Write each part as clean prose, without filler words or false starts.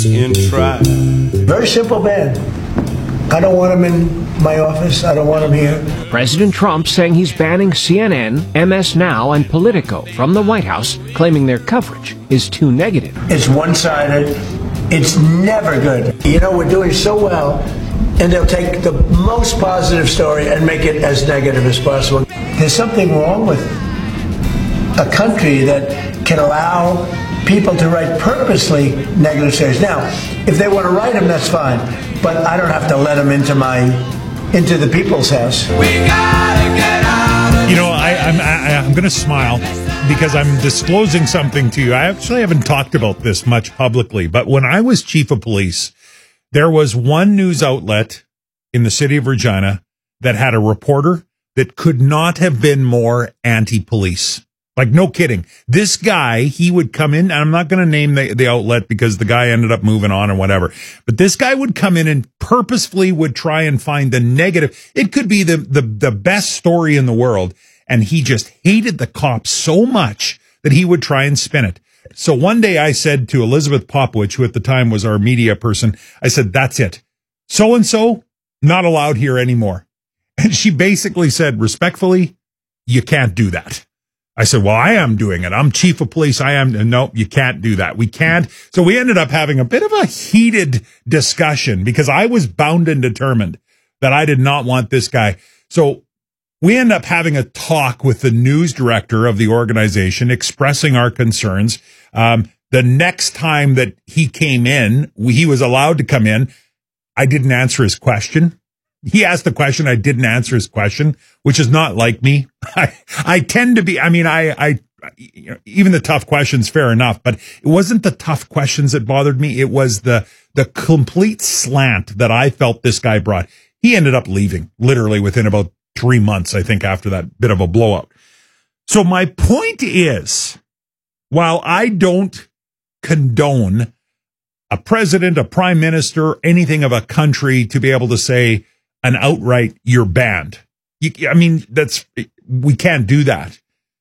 In trial. Very simple man. I don't want him in my office. I don't want him here. President Trump saying he's banning CNN, MS Now, and Politico from the White House, claiming their coverage is too negative. It's one-sided. It's never good. You know, we're doing so well, and they'll take the most positive story and make it as negative as possible. There's something wrong with a country that can allow people to write purposely negative stories. Now, if they want to write them, that's fine. But I don't have to let them into the people's house. We gotta get out of You know, I'm going to smile because I'm disclosing something to you. I actually haven't talked about this much publicly, but when I was chief of police, there was one news outlet in the city of Regina that had a reporter that could not have been more anti-police. Like, no kidding. This guy, he would come in, and I'm not going to name the outlet because the guy ended up moving on or whatever. But this guy would come in and purposefully would try and find the negative. It could be the best story in the world. And he just hated the cops so much that he would try and spin it. So one day I said to Elizabeth Popowich, who at the time was our media person, I said, that's it. So-and-so, not allowed here anymore. And she basically said, respectfully, you can't do that. I said, well, I am doing it. I'm chief of police. I am. No, you can't do that. We can't. So we ended up having a bit of a heated discussion because I was bound and determined that I did not want this guy. So we ended up having a talk with the news director of the organization, expressing our concerns. The next time that he came in, he was allowed to come in. I didn't answer his question. He asked the question. I didn't answer his question, which is not like me. I tend to be, I mean, even the tough questions, fair enough, but it wasn't the tough questions that bothered me. It was the complete slant that I felt this guy brought. He ended up leaving literally within about 3 months, I think, after that bit of a blowout. So my point is, while I don't condone a president, a prime minister, anything of a country to be able to say, an outright, you're banned. I mean, we can't do that.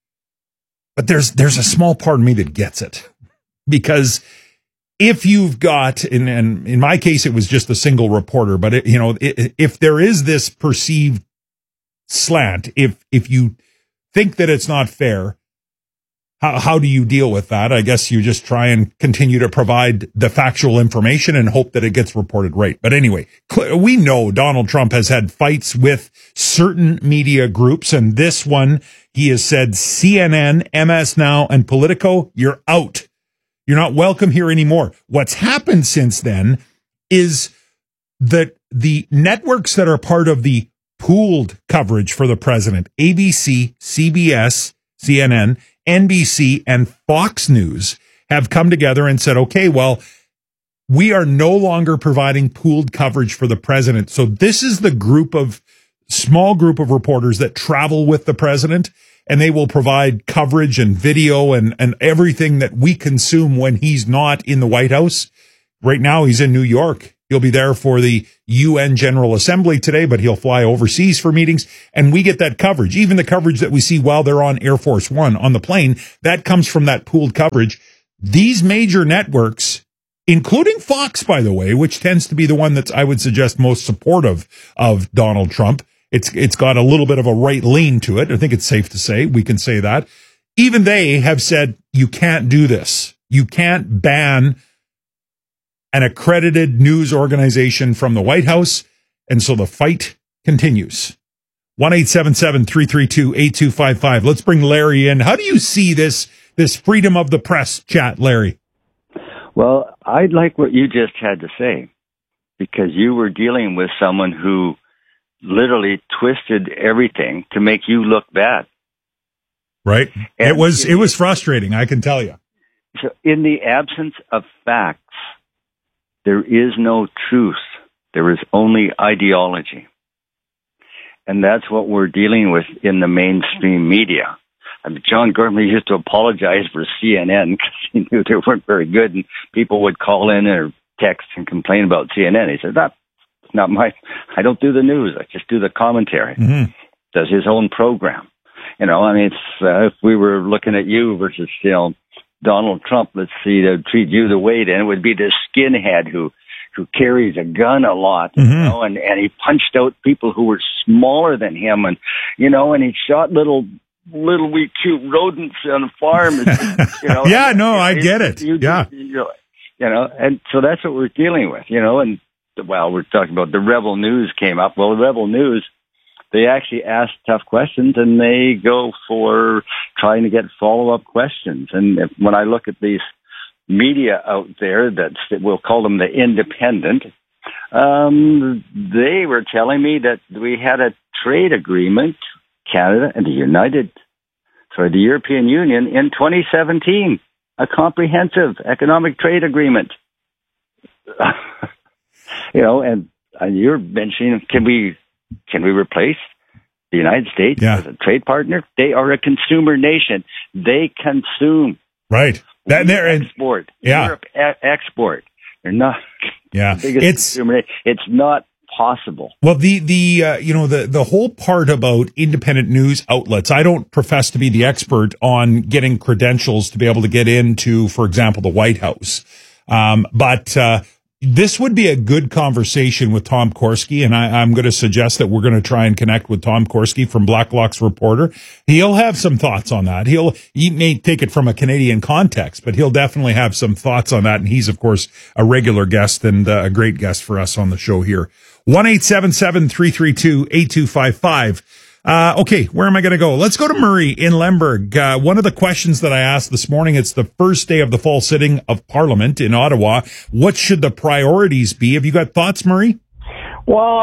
But there's a small part of me that gets it. Because if you've got, and in my case, it was just a single reporter, but if there is this perceived slant, if you think that it's not fair, how do you deal with that? I guess you just try and continue to provide the factual information and hope that it gets reported right. But anyway, we know Donald Trump has had fights with certain media groups, and this one, he has said CNN, MS Now, and Politico, you're out. You're not welcome here anymore. What's happened since then is that the networks that are part of the pooled coverage for the president, ABC, CBS, CNN, NBC, and Fox News, have come together and said, okay, well, we are no longer providing pooled coverage for the president. So this is the small group of reporters that travel with the president, and they will provide coverage and video and everything that we consume when he's not in the White House. Right now, he's in New York. He'll be there for the UN General Assembly today, but he'll fly overseas for meetings, and we get that coverage. Even the coverage that we see while they're on Air Force One on the plane, that comes from that pooled coverage. These major networks, including Fox, by the way, which tends to be the one that's, I would suggest, most supportive of Donald Trump. It's got a little bit of a right lean to it. I think it's safe to say, we can say that. Even they have said, you can't do this. You can't ban an accredited news organization from the White House. And so the fight continues. 1-877-332-8255. Let's bring Larry in. How do you see this freedom of the press chat, Larry? Well, I like what you just had to say, because you were dealing with someone who literally twisted everything to make you look bad. Right. And it was frustrating, I can tell you. So in the absence of facts, there is no truth. There is only ideology. And that's what we're dealing with in the mainstream media. I mean, John Gormley used to apologize for CNN because he knew they weren't very good, and people would call in or text and complain about CNN. He said, that's not I don't do the news. I just do the commentary. Mm-hmm. Does his own program. You know, I mean, if we were looking at you versus, Donald Trump, let's see, to treat you the way, then it would be this skinhead who carries a gun a lot, you know, and he punched out people who were smaller than him, and, you know, and he shot little wee cute rodents on the farm. You know, yeah, no, I get it. You know, and so that's what we're dealing with, you know, and, well, we're talking about the Rebel News came up. Well, the Rebel News, they actually ask tough questions, and they go for trying to get follow-up questions. And when I look at these media out there, we'll call them the independent, they were telling me that we had a trade agreement, Canada and the European Union, in 2017, a comprehensive economic trade agreement. You know, and you're mentioning, can we replace the United States as a trade partner? They are a consumer nation. They consume. Right. That they're export. Yeah. Europe export. They're not. Yeah. The biggest consumer. It's not possible. Well, the whole part about independent news outlets, I don't profess to be the expert on getting credentials to be able to get into, for example, the White House. But this would be a good conversation with Tom Korski, and I'm going to suggest that we're going to try and connect with Tom Korski from Blacklock's Reporter. He'll have some thoughts on that. He may take it from a Canadian context, but he'll definitely have some thoughts on that. And he's, of course, a regular guest and a great guest for us on the show here. 1-877-332-8255. Okay, where am I going to go? Let's go to Murray in Lemberg. One of the questions that I asked this morning, it's the first day of the fall sitting of Parliament in Ottawa. What should the priorities be? Have you got thoughts, Murray? Well,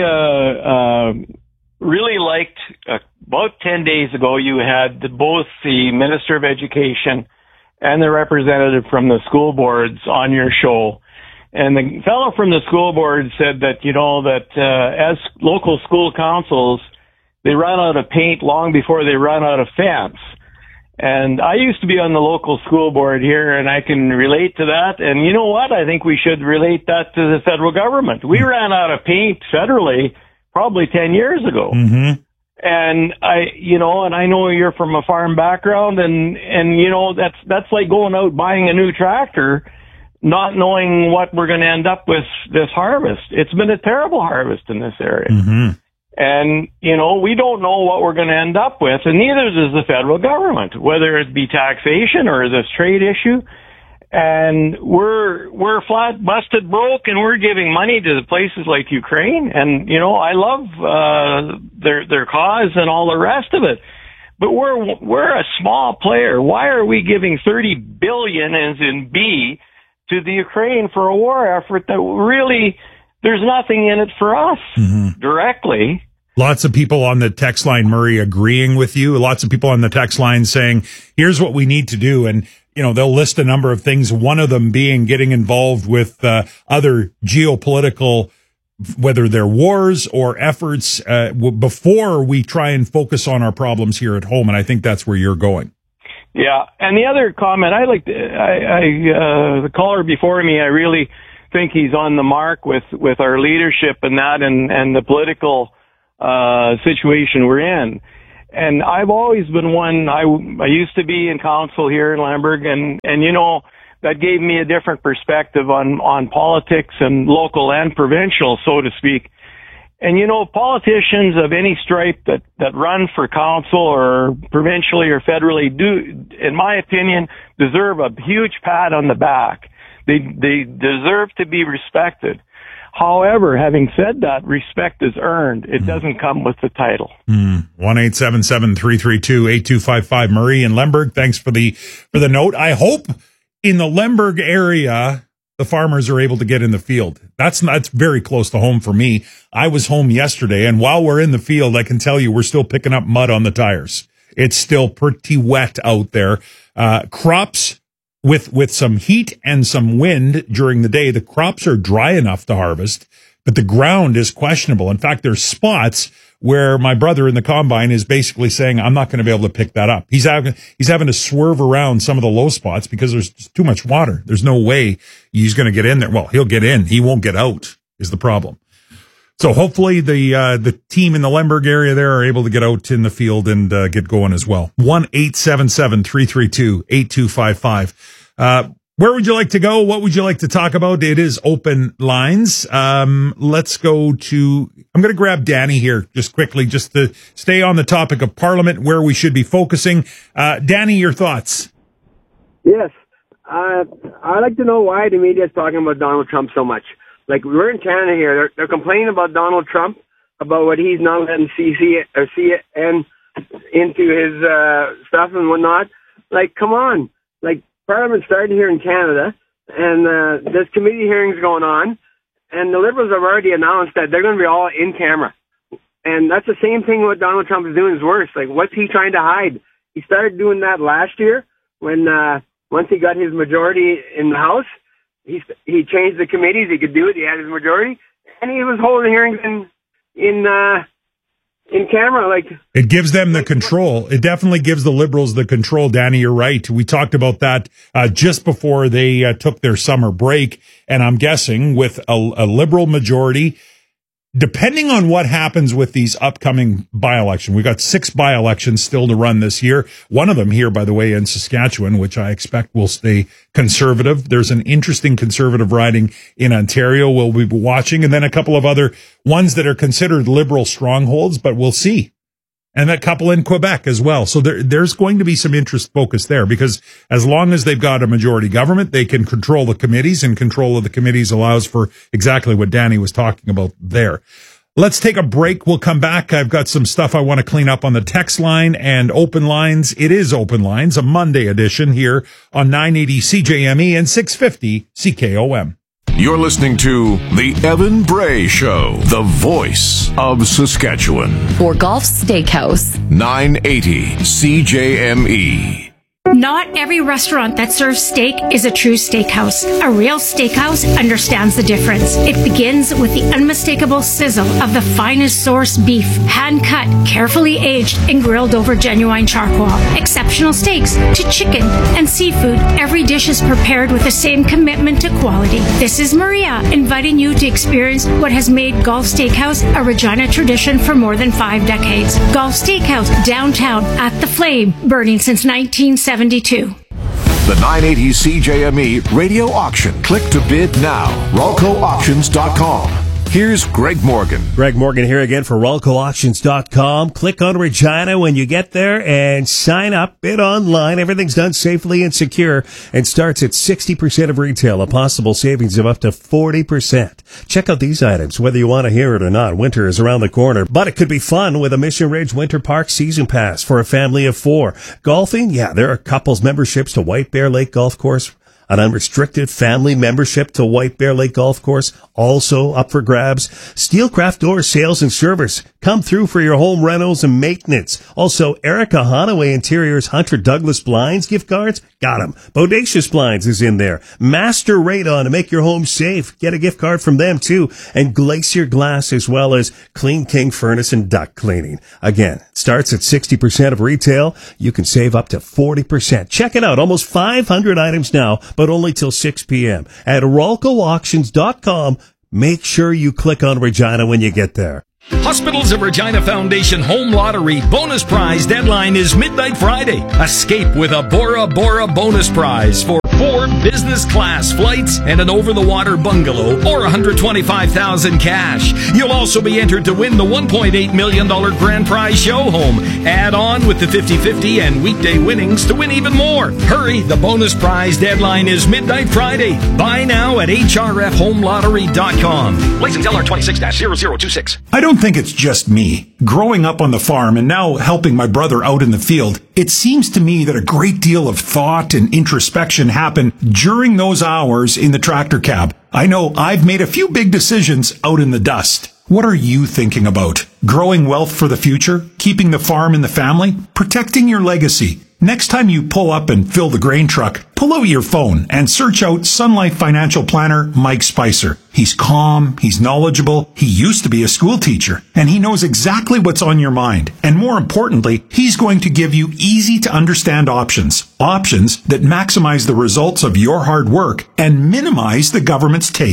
I really liked, about 10 days ago, you had both the Minister of Education and the representative from the school boards on your show. And the fellow from the school board said that, you know, that as local school councils, they run out of paint long before they run out of fence. And I used to be on the local school board here, and I can relate to that. And you know what? I think we should relate that to the federal government. We ran out of paint federally probably 10 years ago. Mm-hmm. And I know you're from a farm background, and you know, that's like going out buying a new tractor, not knowing what we're going to end up with this harvest. It's been a terrible harvest in this area. Mm-hmm. And, you know, we don't know what we're going to end up with, and neither does the federal government, whether it be taxation or this trade issue. And we're flat busted broke, and we're giving money to the places like Ukraine. And, you know, I love their cause and all the rest of it. But we're a small player. Why are we giving $30 billion, as in B, to the Ukraine for a war effort that really there's nothing in it for us directly? Lots of people on the text line, Murray, agreeing with you. Lots of people on the text line saying, here's what we need to do. And, you know, they'll list a number of things, one of them being getting involved with other geopolitical, whether they're wars or efforts, before we try and focus on our problems here at home. And I think that's where you're going. Yeah. And the other comment, the caller before me, I really think he's on the mark with our leadership and that and the political situation we're in. And I've always been one, I used to be in council here in Lemberg, and you know, that gave me a different perspective on politics and local and provincial, so to speak. And you know, politicians of any stripe that run for council or provincially or federally do, in my opinion, deserve a huge pat on the back. They deserve to be respected. However, having said that, respect is earned. It doesn't come with the title. 1-877-332-8255. Murray in Lemberg, thanks for the note. I hope in the Lemberg area the farmers are able to get in the field. That's very close to home for me. I was home yesterday, and while we're in the field, I can tell you we're still picking up mud on the tires. It's still pretty wet out there. Crops, with some heat and some wind during the day, the crops are dry enough to harvest, but the ground is questionable. In fact, there's spots where my brother in the combine is basically saying, I'm not going to be able to pick that up. He's having to swerve around some of the low spots because there's just too much water. There's no way he's going to get in there. Well, he'll get in. He won't get out is the problem. So hopefully the team in the Lemberg area there are able to get out in the field and get going as well. 1-877-332-8255. Where would you like to go? What would you like to talk about? It is open lines. Let's go to, I'm going to grab Danny here just quickly, just to stay on the topic of Parliament, where we should be focusing. Danny, your thoughts? Yes. I'd like to know why the media is talking about Donald Trump so much. Like, we're in Canada here. They're complaining about Donald Trump, about what he's not letting CNN into his stuff and whatnot. Like, come on. Like, Parliament started here in Canada, and there's committee hearings going on, and the Liberals have already announced that they're going to be all in camera. And that's the same thing what Donald Trump is doing is worse. Like, what's he trying to hide? He started doing that last year when once he got his majority in the House, he changed the committees. He could do it. He had his majority, and he was holding hearings in camera. Like, it gives them the control. It definitely gives the Liberals the control. Danny, you're right. We talked about that just before they took their summer break, and I'm guessing with a Liberal majority, depending on what happens with these upcoming by-elections, we've got 6 by-elections still to run this year. One of them here, by the way, in Saskatchewan, which I expect will stay conservative. There's an interesting conservative riding in Ontario we'll be watching, and then a couple of other ones that are considered Liberal strongholds, but we'll see. And a couple in Quebec as well. So there's going to be some interest focus there, because as long as they've got a majority government, they can control the committees, and control of the committees allows for exactly what Danny was talking about there. Let's take a break. We'll come back. I've got some stuff I want to clean up on the text line and open lines. It is open lines, a Monday edition here on 980 CJME and 650 CKOM. You're listening to The Evan Bray Show, the voice of Saskatchewan. For Golf Steakhouse. 980 CJME. Not every restaurant that serves steak is a true steakhouse. A real steakhouse understands the difference. It begins with the unmistakable sizzle of the finest source beef, hand-cut, carefully aged, and grilled over genuine charcoal. Exceptional steaks to chicken and seafood. Every dish is prepared with the same commitment to quality. This is Maria, inviting you to experience what has made Golf Steakhouse a Regina tradition for more than 5 decades. Golf Steakhouse, downtown, at the Flame, burning since 1972. The 980 CJME radio auction. Click to bid now. RalcoAuctions.com. Here's Greg Morgan. Greg Morgan here again for RalcoAuctions.com. Click on Regina when you get there and sign up. Bid online. Everything's done safely and secure and starts at 60% of retail, a possible savings of up to 40%. Check out these items, whether you want to hear it or not. Winter is around the corner, but it could be fun with a Mission Ridge Winter Park Season Pass for a family of 4. Golfing? Yeah, there are couples memberships to White Bear Lake Golf Course. An unrestricted family membership to White Bear Lake Golf Course, also up for grabs. Steelcraft Door Sales and Service. Come through for your home rentals and maintenance. Also, Erica Hanaway Interiors Hunter Douglas Blinds gift cards. Got them. Bodacious Blinds is in there. Master Radon to make your home safe. Get a gift card from them too. And Glacier Glass, as well as Clean King Furnace and Duct Cleaning. Again, starts at 60% of retail. You can save up to 40%. Check it out. Almost 500 items now, but only till 6 p.m. at RalcoAuctions.com. Make sure you click on Regina when you get there. Hospitals of Regina Foundation Home Lottery bonus prize deadline is midnight Friday. Escape with a Bora Bora bonus prize for 4 business class flights and an over-the-water bungalow or $125,000 cash. You'll also be entered to win the $1.8 million grand prize show home. Add on with the 50-50 and weekday winnings to win even more. Hurry, the bonus prize deadline is midnight Friday. Buy now at hrfhomelottery.com. License LR26-0026. I don't think it's just me. Growing up on the farm and now helping my brother out in the field, it seems to me that a great deal of thought and introspection happen during those hours in the tractor cab. I know I've made a few big decisions out in the dust. What are you thinking about? Growing wealth for the future? Keeping the farm in the family? Protecting your legacy? Next time you pull up and fill the grain truck, pull out your phone and search out Sun Life Financial Planner Mike Spicer. He's calm, he's knowledgeable, he used to be a school teacher, and he knows exactly what's on your mind. And more importantly, he's going to give you easy to understand options. Options that maximize the results of your hard work and minimize the government's take.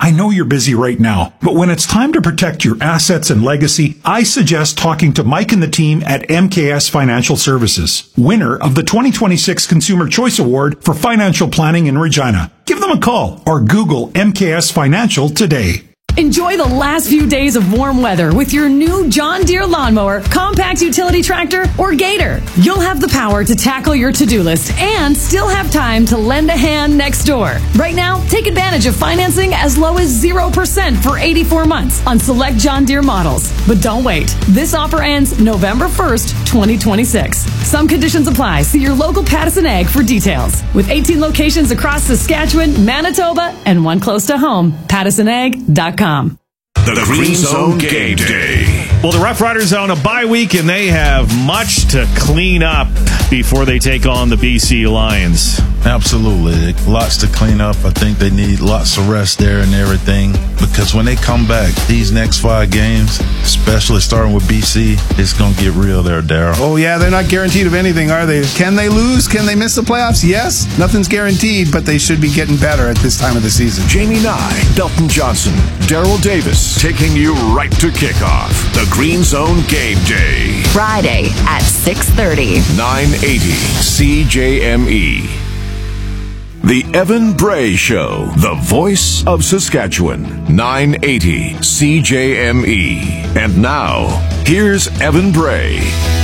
I know you're busy right now, but when it's time to protect your assets and legacy, I suggest talking to Mike and the team at MKS Financial Services, winner of the 2026 Consumer Choice Award for Financial Planning in Regina. Give them a call or Google MKS Financial today. Enjoy the last few days of warm weather with your new John Deere lawnmower, compact utility tractor, or Gator. You'll have the power to tackle your to-do list and still have time to lend a hand next door. Right now, take advantage of financing as low as 0% for 84 months on select John Deere models. But don't wait. This offer ends November 1st, 2026. Some conditions apply. See your local Pattison Ag for details. With 18 locations across Saskatchewan, Manitoba, and one close to home, PattisonAg.com. The Green Zone Game Day. Well, the Rough Riders are on a bye week, and they have much to clean up before they take on the BC Lions. Absolutely. Lots to clean up. I think they need lots of rest there and everything, because when they come back, these next 5 games, especially starting with BC, it's going to get real there, Darryl. Oh, yeah, they're not guaranteed of anything, are they? Can they lose? Can they miss the playoffs? Yes. Nothing's guaranteed, but they should be getting better at this time of the season. Jamie Nye, Dalton Johnson, Daryl Davis, taking you right to kickoff. The Green Zone Game Day. Friday at 6:30. 980 CJME. The Evan Bray Show, the voice of Saskatchewan. 980 CJME. And now, here's Evan Bray.